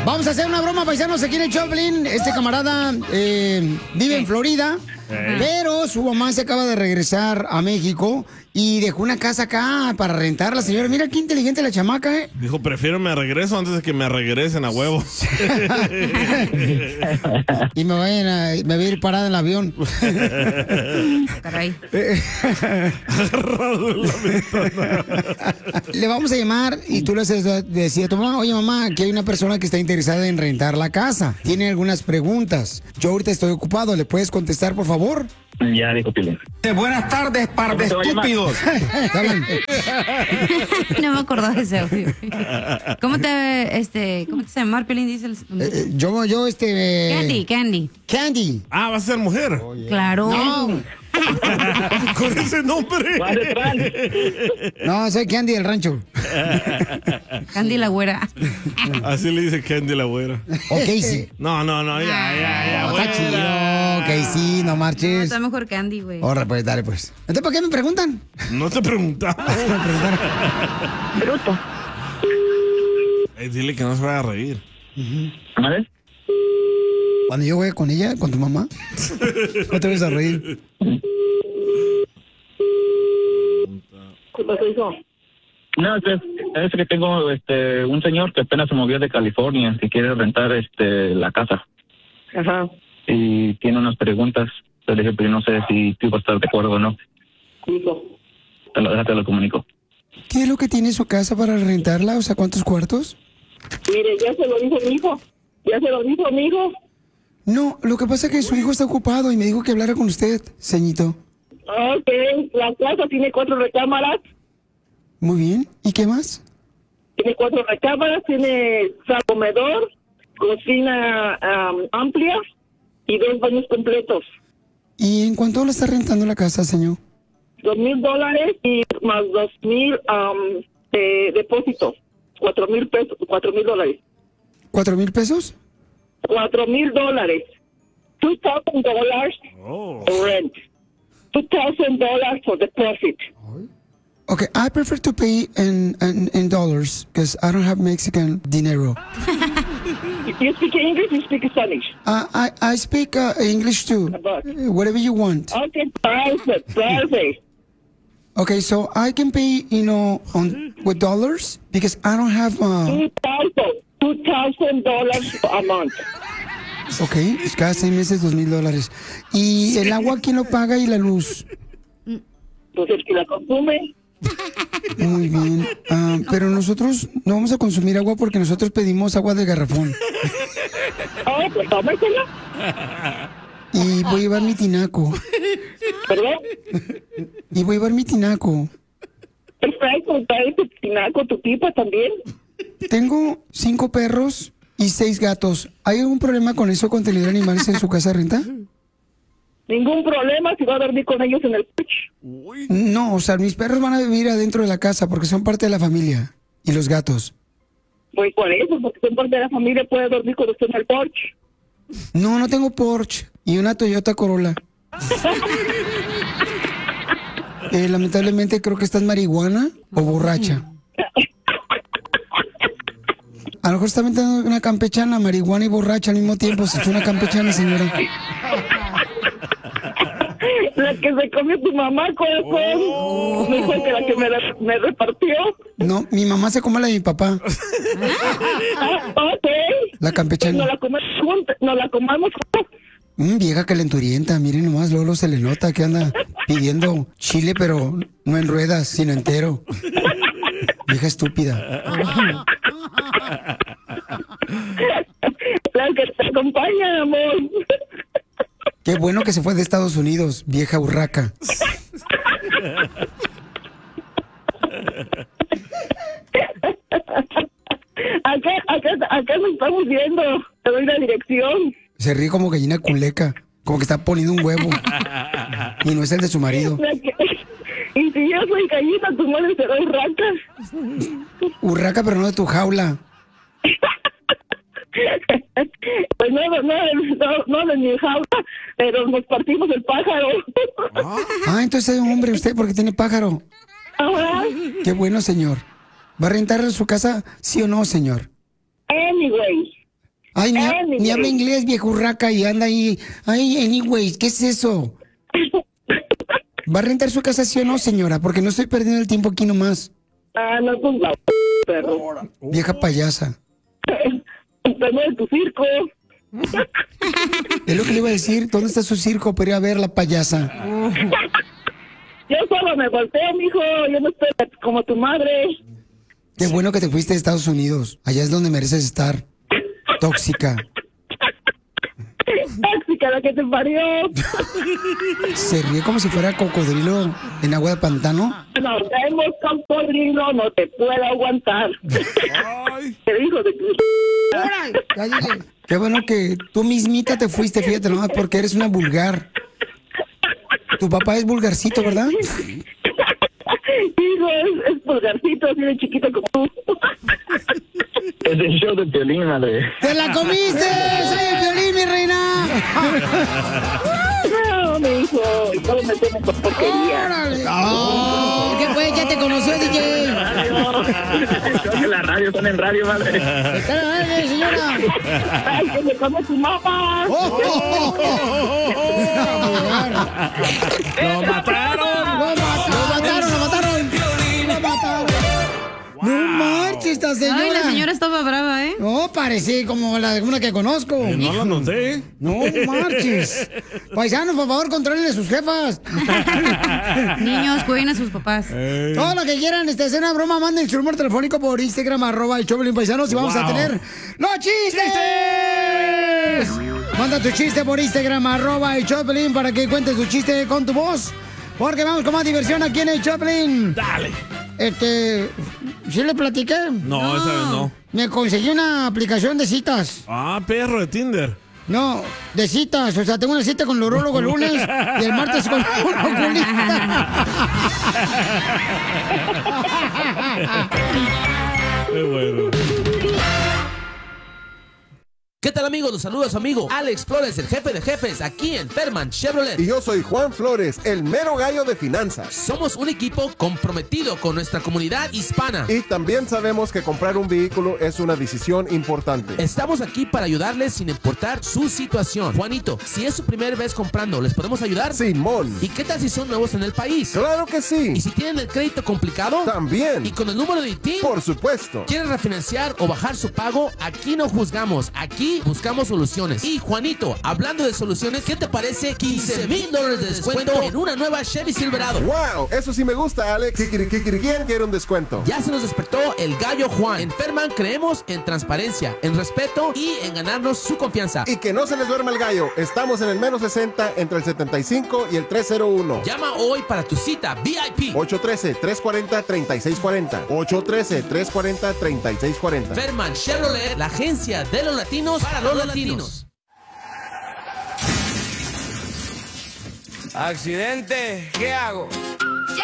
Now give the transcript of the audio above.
Vamos a hacer una broma, paisanos, aquí en el Choplin. Este camarada vive en Florida, pero su mamá se acaba de regresar a México y dejó una casa acá para rentarla, señora. Mira qué inteligente la chamaca, ¿eh? Dijo, prefiero me regreso antes de que me regresen a huevo. Y me voy a ir parada en el avión. Caray. Agarrado en la ventana. Le vamos a llamar y tú le decías a tu mamá, oye mamá, que hay una persona que está interesada en rentar la casa. Tiene algunas preguntas. Yo ahorita estoy ocupado, ¿le puedes contestar, por favor? Ya dijo Piolín. Buenas tardes, par de estúpidos. No me acordaba de ese audio. ¿Cómo te se llama, Piolín? Dice Candy. Ah, ¿vas a ser mujer? Claro. No. Con ese nombre. No, soy Candy del rancho. Candy la güera. Así le dice Candy la güera. O Casey. No, ya. Está chido, Casey, no marches. No, está mejor Candy, güey. Ahora, pues, dale, pues. Entonces, ¿por qué me preguntan? No te preguntaba. Bruto. Dile que no se vaya a reír. ¿Vale? Cuando yo voy con ella, con tu mamá, no te vas a reír. ¿Qué pasó, hijo? No, es que tengo un señor que apenas se movió de California que quiere rentar la casa. Ajá. Y tiene unas preguntas. Te dije, pero yo no sé si tú vas a estar de acuerdo o no. Hijo. Te lo comunico. ¿Qué es lo que tiene su casa para rentarla? O sea, ¿cuántos cuartos? Mire, ya se lo dijo mi hijo. No, lo que pasa es que su hijo está ocupado y me dijo que hablara con usted, ceñito. Ok, la casa tiene 4 recámaras. Muy bien. ¿Y qué más? Tiene 4 recámaras, tiene sala, comedor, cocina amplia y 2 baños completos. ¿Y en cuánto le está rentando la casa, señor? $2,000 y más 2,000 de depósito. $4,000. ¿$4,000 pesos? $4,000. $2,000 rent. $2,000 for deposit. Okay, I prefer to pay in dollars because I don't have Mexican dinero. You speak English, you speak Spanish. I speak English too. Whatever you want. Okay, perfect. Okay, so I can pay, with dollars because I don't have. $2,000 a month. Okay, cada 6 meses $2,000. ¿Y el agua quién lo paga y la luz? Pues el que la consume. Muy bien. Pero nosotros no vamos a consumir agua porque nosotros pedimos agua de garrafón. Pues tómesela. Y voy a llevar mi tinaco. ¿Perdón? Y voy a llevar mi tinaco. Perfecto, trae tu tinaco, tu pipa también. Tengo 5 perros y 6 gatos. ¿Hay algún problema con eso con tener animales en su casa de renta? Ningún problema si va a dormir con ellos en el porche. No, o sea, mis perros van a vivir adentro de la casa porque son parte de la familia. ¿Y los gatos? Pues por eso, porque son parte de la familia, puede dormir con usted en el porche. No tengo Porsche y una Toyota Corolla. Lamentablemente creo que estás marihuana o borracha. A lo mejor está metiendo una campechana, marihuana y borracha al mismo tiempo. Se echó una campechana, señora. La que se comió tu mamá, corazón. Dijo que la que me repartió. No, mi mamá se come la de mi papá. Ok. La campechana. Nos la comamos juntos. Vieja calenturienta, miren nomás, Lolo se le nota que anda pidiendo chile, pero no en ruedas, sino entero. Vieja estúpida. La que te acompaña, amor. Qué bueno que se fue de Estados Unidos, vieja urraca. Acá nos estamos viendo. Te doy la dirección. Se ríe como gallina culeca, como que está poniendo un huevo. Y no es el de su marido. Y si yo soy gallina, tu madre será urraca. Urraca, pero no de tu jaula. Pues no de mi jaula, pero nos partimos el pájaro. Entonces es un hombre usted porque tiene pájaro. Ajá. Qué bueno, señor. ¿Va a rentar su casa, sí o no, señor? Anyway. Ay, ni habla inglés, viejurraca, y anda ahí. Ay, anyways, ¿qué es eso? ¿Va a rentar su casa, sí o no, señora? Porque no estoy perdiendo el tiempo aquí nomás. No, pues la perro. Vieja payasa. No de tu circo. Es lo que le iba a decir. ¿Dónde está su circo para ir a ver la payasa? Yo solo me volteo, mijo. Yo no estoy como tu madre. Qué bueno que te fuiste de Estados Unidos. Allá es donde mereces estar. Tóxica. Tóxica, la que te parió. Se ríe como si fuera cocodrilo en agua de pantano. No, tenemos cocodrilo, no te puedo aguantar. Te dijo de tu... Cállate. Qué bueno que tú mismita te fuiste, fíjate nomás, porque eres una vulgar. Tu papá es vulgarcito, ¿verdad? Hijo, es vulgarcito, así de chiquito como tú. Es el show de Piolín, madre. ¡Te la comiste! ¡Soy el Piolín, mi reina! No, mi hijo, y todo me tiene por porquería. ¡Órale! ¡Oh! ¿Qué fue? ¿Ya te conoció, DJ? Son en la radio, son en radio, madre. ¡Está en la radio, señora! ¡Ay, que me come tu mamá! ¡Lo mataron! ¡Lo mataron! ¡No marches esta señora! Ay, la señora estaba brava, ¿eh? No, parece como una que conozco. No lo noté. No marches. Paisanos, por favor, controlen a sus jefas. Niños, cuiden a sus papás. Todo lo que quieran, hacer una broma, manden su número telefónico por Instagram, @el Choplin Paisanos, y vamos a tener ¡los chistes! Manda tu chiste por Instagram, @el Choplin, para que cuentes tu chiste con tu voz. Porque vamos con más diversión aquí en el Choplin. Dale. ¿Sí le platiqué? No, esa vez no. Me conseguí una aplicación de citas. Ah, perro de Tinder. No, de citas. O sea, tengo una cita con el urólogo el lunes y el martes con un oculista. Qué bueno. ¿Qué tal, amigos? Los saluda su amigo Alex Flores, el jefe de jefes, aquí en Ferman Chevrolet. Y yo soy Juan Flores, el mero gallo de finanzas. Somos un equipo comprometido con nuestra comunidad hispana. Y también sabemos que comprar un vehículo es una decisión importante. Estamos aquí para ayudarles sin importar su situación. Juanito, si es su primera vez comprando, ¿les podemos ayudar? Simón. ¿Y qué tal si son nuevos en el país? Claro que sí. ¿Y si tienen el crédito complicado? También. ¿Y con el número de ITIN? Por supuesto. ¿Quieren refinanciar o bajar su pago? Aquí no juzgamos, aquí buscamos soluciones. Y Juanito, hablando de soluciones, ¿qué te parece $15,000 de descuento en una nueva Chevy Silverado? ¡Wow! Eso sí me gusta, Alex. ¿Quién quiere un descuento? Ya se nos despertó el gallo Juan. En Ferman creemos en transparencia, en respeto y en ganarnos su confianza. Y que no se les duerma el gallo. Estamos en el menos 60 entre el 75 y el 301. Llama hoy para tu cita VIP. 813-340-3640. 813-340-3640. Ferman Chevrolet, la agencia de los latinos para los latinos. Accidente, ¿qué hago?